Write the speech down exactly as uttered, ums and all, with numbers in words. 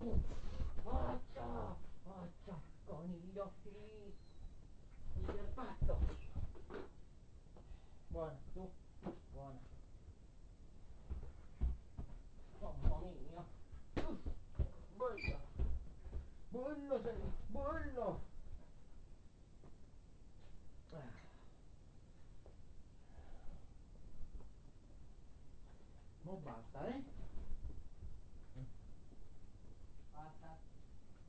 Faccia, faccia, coniglio, sì, il pazzo. Buona, tu, buona. Mamma mia. Uff, bello, bello sei, bello. Ah. Non basta, eh?